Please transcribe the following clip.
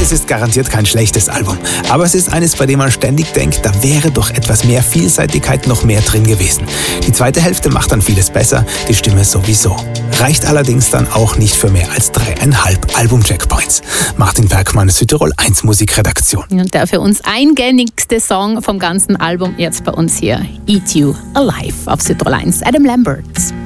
Es ist garantiert kein schlechtes Album, aber es ist eines, bei dem man ständig denkt, da wäre doch etwas mehr Vielseitigkeit noch mehr drin gewesen. Die zweite Hälfte macht dann vieles besser, die Stimme sowieso. Reicht allerdings dann auch nicht für mehr als 3,5 Album-Checkpoints. Martin Bergmann, Südtirol 1 Musikredaktion. Und der für uns eingängigste Song vom ganzen Album jetzt bei uns hier, Eat You Alive auf Südtirol 1, Adam Lambert.